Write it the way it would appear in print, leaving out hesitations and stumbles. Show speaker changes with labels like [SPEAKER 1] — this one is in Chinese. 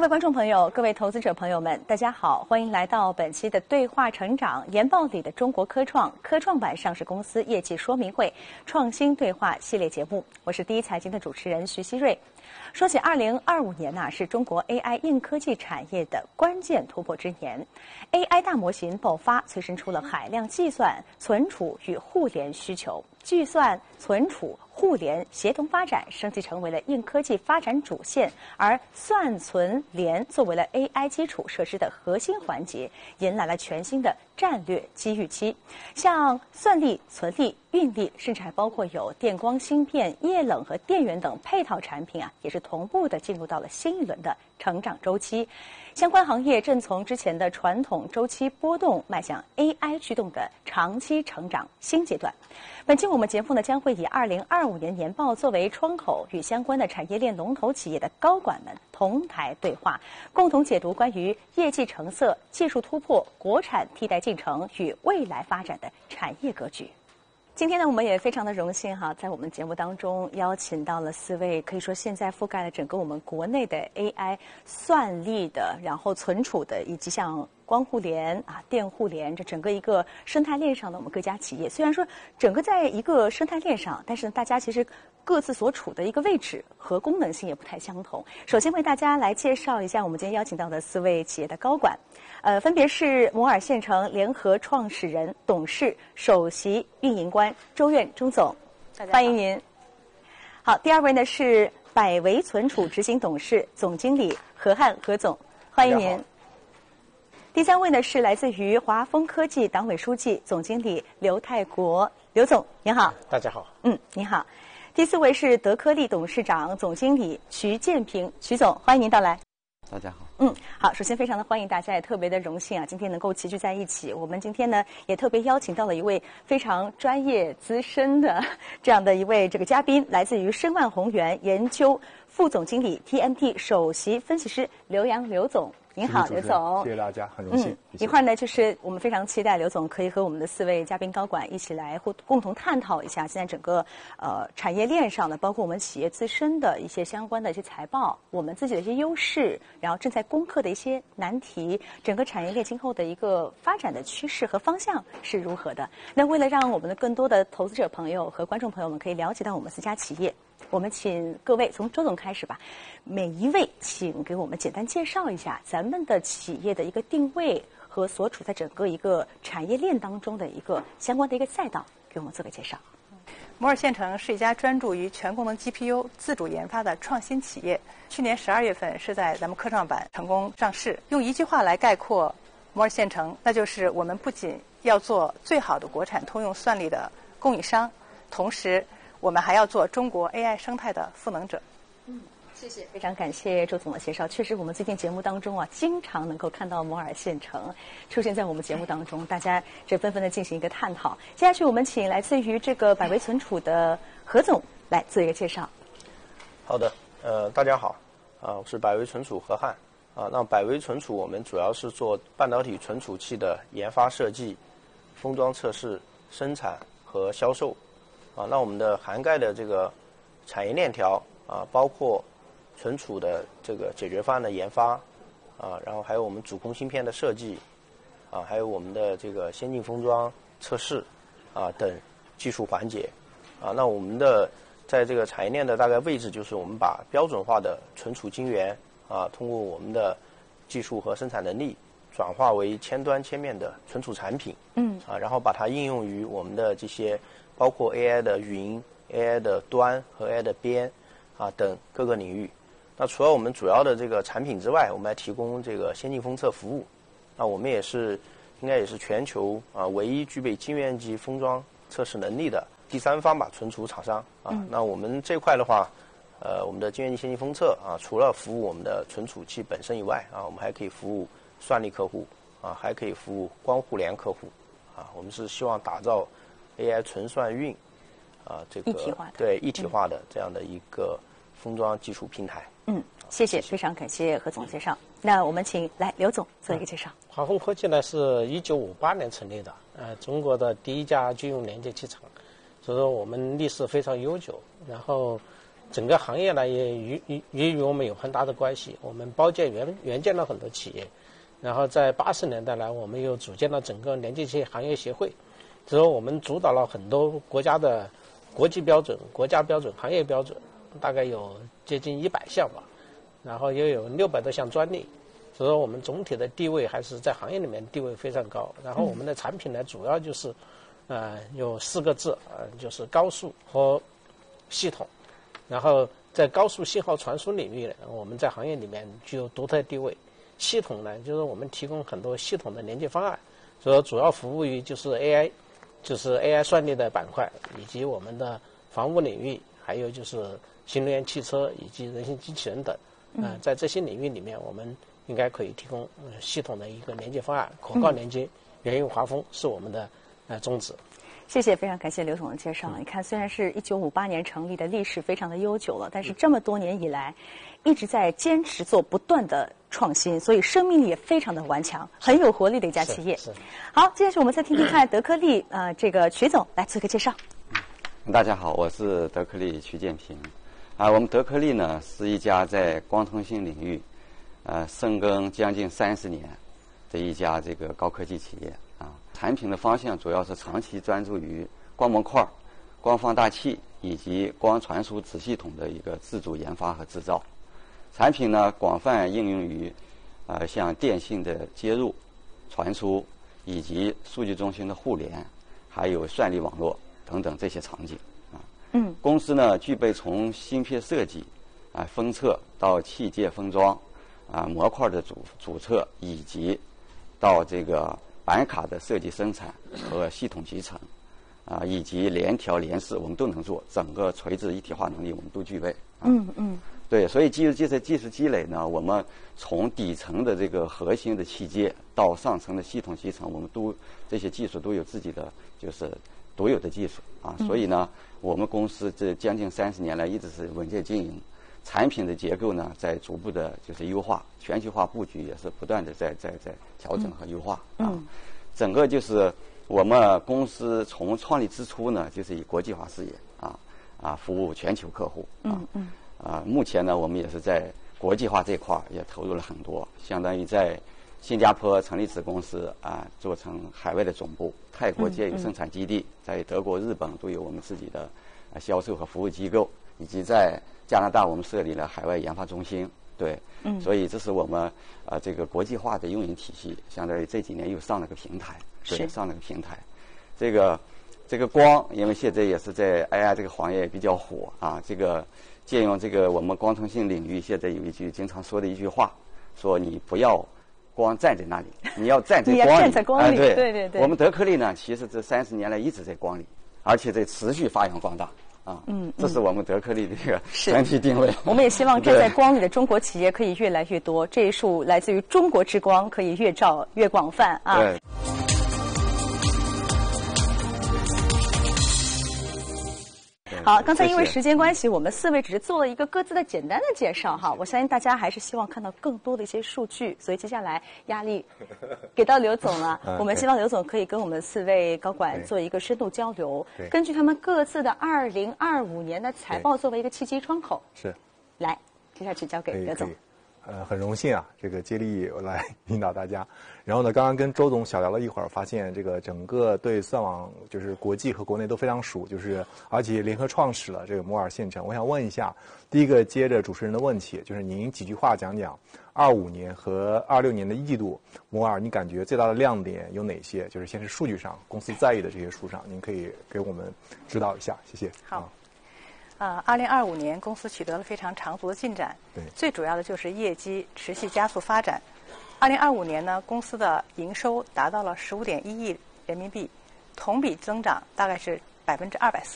[SPEAKER 1] 位观众朋友，各位投资者朋友们，大家好，欢迎来到本期的对话成长研报里的中国科创板上市公司业绩说明会创新对话系列节目，我是第一财经的主持人徐熙瑞。说起2025年是中国 AI 硬科技产业的关键突破之年 ，AI 大模型爆发，催生出了海量计算、存储与互联需求。计算、存储、互联协同发展，升级成为了硬科技发展主线，而算、存、联作为了 AI 基础设施的核心环节，迎来了全新的战略机遇期。像算力、存力、运力，甚至还包括有电光芯片、液冷和电源等配套产品也是同步的进入到了新一轮的成长周期。相关行业正从之前的传统周期波动，迈向 AI 驱动的长期成长新阶段。本期我们节目呢，将会以2025年年报作为窗口，与相关的产业链龙头企业的高管们同台对话，共同解读关于业绩成色、技术突破、国产替代进程与未来发展的产业格局。今天呢，我们也非常的荣幸在我们节目当中邀请到了4位，可以说现在覆盖了整个我们国内的 AI 算力的，然后存储的，以及像光互联电互联这整个一个生态链上的我们各家企业。虽然说整个在一个生态链上，但是大家其实各自所处的一个位置和功能性也不太相同。首先为大家来介绍一下我们今天邀请到的4位企业的高管，分别是摩尔县城联合创始人、董事、首席运营官周苑周总，欢迎您。好，第2位呢是百维存储执行董事、总经理何汉何总，欢迎您。第3位呢是来自于华丰科技党委书记、总经理刘泰国，刘总您好。
[SPEAKER 2] 大家好。
[SPEAKER 1] 您好。第4位是德科力董事长、总经理瞿建平，瞿总，欢迎您到来。
[SPEAKER 3] 大家好。
[SPEAKER 1] 好，首先非常的欢迎大家，也特别的荣幸今天能够齐聚在一起。我们今天呢也特别邀请到了一位非常专业资深的这样的一位嘉宾，来自于申万宏源研究副总经理 TMT 首席分析师刘洋刘总。您好，刘总。
[SPEAKER 2] 谢谢大家，很荣幸。
[SPEAKER 1] 一会儿呢，就是我们非常期待刘总可以和我们的4位嘉宾高管一起来共同探讨一下现在整个产业链上的，包括我们企业自身的一些相关的一些财报，我们自己的一些优势，然后正在攻克的一些难题，整个产业链今后的一个发展的趋势和方向是如何的。那为了让我们的更多的投资者朋友和观众朋友们可以了解到我们4家企业，我们请各位从周总开始吧，每一位请给我们简单介绍一下咱们的企业的一个定位和所处在整个一个产业链当中的一个相关的一个赛道，给我们做个介绍。
[SPEAKER 4] 摩尔县城是一家专注于全功能 GPU 自主研发的创新企业。去年12月份是在咱们科创板成功上市。用一句话来概括摩尔县城，那就是我们不仅要做最好的国产通用算力的供应商，同时我们还要做中国 AI 生态的赋能者。
[SPEAKER 1] 谢谢，非常感谢周总的介绍。确实，我们最近节目当中经常能够看到摩尔县城出现在我们节目当中，大家这纷纷的进行一个探讨。接下去，我们请来自于这个百维存储的何总来做一个介绍。
[SPEAKER 3] 好的，大家好，我是百维存储何汉。那百维存储我们主要是做半导体存储器的研发设计、封装测试、生产和销售。那我们的涵盖的这个产业链条包括存储的这个解决方案的研发然后还有我们主控芯片的设计还有我们的这个先进封装测试等技术环节那我们的在这个产业链的大概位置就是我们把标准化的存储晶圆通过我们的技术和生产能力转化为千端千面的存储产品然后把它应用于我们的这些包括 AI 的云、AI 的端和 AI 的边等各个领域。那除了我们主要的这个产品之外，我们还提供这个先进封测服务。那我们应该也是全球唯一具备晶圆级封装测试能力的第三方存储厂商那我们这块的话，我们的晶圆级先进封测除了服务我们的存储器本身以外我们还可以服务算力客户还可以服务光互联客户我们是希望打造 AI 存算运这个一体化的这样的一个封装技术平台。
[SPEAKER 1] 谢谢，非常感谢何总介绍。那我们请来刘总做一个介绍。
[SPEAKER 2] 华丰科技呢是1958年成立的，中国的第一家军用连接器厂，所以说我们历史非常悠久。然后， 整个行业呢也与我们有很大的关系。我们包建援建了很多企业，然后在80年代呢，我们又组建了整个连接器行业协会，之后我们主导了很多国家的国际标准、国家标准、行业标准，大概有接近100项吧，然后又有600多项专利。所以说我们总体的地位还是在行业里面地位非常高。然后我们的产品呢，主要就是有4个字，就是高速和系统。然后在高速信号传输领域呢，我们在行业里面具有独特地位。系统呢，就是我们提供很多系统的连接方案，所以主要服务于就是 AI 算力的板块，以及我们的防务领域，还有就是新能源汽车以及人形机器人等。在这些领域里面，我们应该可以提供系统的一个连接方案，可靠连接，源于华丰是我们的宗旨。
[SPEAKER 1] 谢谢，非常感谢刘总的介绍。你看，虽然是1958年成立的，历史非常的悠久了，但是这么多年以来，一直在坚持做不断的创新，所以生命力也非常的顽强，很有活力的一家企业。好，接下去我们再听听看德科力这个曲总来做个介绍。
[SPEAKER 5] 大家好，我是德科力曲建平。我们德科力呢是一家在光通信领域深耕将近30年的一家这个高科技企业啊。产品的方向主要是长期专注于光模块、光放大器以及光传输子系统的一个自主研发和制造。产品呢广泛应用于像电信的接入、传输以及数据中心的互联，还有算力网络等等这些场景。公司呢具备从芯片设计封测到器件封装模块的主测，以及到这个板卡的设计生产和系统集成以及联调联试我们都能做，整个垂直一体化能力我们都具备。对，所以基于这些技术积累呢，我们从底层的这个核心的器件到上层的系统集成，我们都这些技术都有自己的就是独有的技术所以呢，我们公司这将近30年来一直是稳健经营，产品的结构呢在逐步的就是优化，全球化布局也是不断的在调整和优化整个就是我们公司从创立之初呢，就是以国际化事业服务全球客户目前呢，我们也是在国际化这块也投入了很多，相当于在新加坡成立子公司做成海外的总部，泰国建有生产基地，在德国、日本都有我们自己的销售和服务机构，以及在加拿大我们设立了海外研发中心。对，所以这是我们这个国际化的运营体系，相当于这几年又上了个平台，对，上了个平台。这个光，因为现在也是在 AI 这个行业比较火这个借用这个我们光通信领域现在有一句经常说的一句话，说你不要光站在那里，你要站在光里。
[SPEAKER 1] 你要站在光里，对。
[SPEAKER 5] 我们德科力呢，其实这30年来一直在光里，而且在持续发扬光大这是我们德科力的一个整体定位。
[SPEAKER 1] 我们也希望站在光里的中国企业可以越来越多，这一束来自于中国之光可以越照越广泛
[SPEAKER 5] 对。
[SPEAKER 1] 好，刚才因为时间关系，我们4位只是做了一个各自的简单的介绍哈。我相信大家还是希望看到更多的一些数据，所以接下来压力给到刘总了。我们希望刘总可以跟我们4位高管做一个深度交流，根据他们各自的2025年的财报作为一个契机窗口。
[SPEAKER 6] 是，
[SPEAKER 1] 来，接下去交给刘总。
[SPEAKER 6] 很荣幸这个接力来引导大家。然后呢，刚刚跟周总小聊了一会儿，发现这个整个对算网就是国际和国内都非常熟，就是而且联合创始了这个摩尔线程。我想问一下，第一个接着主持人的问题，就是您几句话讲讲25年和26年的1季度摩尔，你感觉最大的亮点有哪些？就是先是数据上，公司在意的这些数上，您可以给我们指导一下，谢谢。
[SPEAKER 4] 好。2025年公司取得了非常长足的进展，最主要的就是业绩持续加速发展。2025年呢，公司的营收达到了15.1亿人民币，同比增长大概是240%。